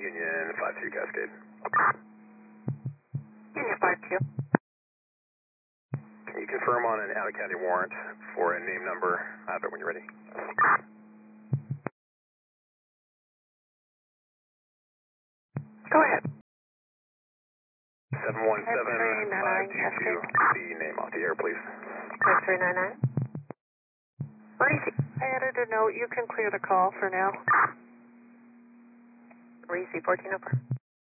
Union 52 Cascade. Union 52. Can you confirm on an out-of-county warrant for a name number? I have it when you're ready. Go ahead. 717522. The name off the air, please. 5399. Reese, I added a note. You can clear the call for now. Reese, 14 over.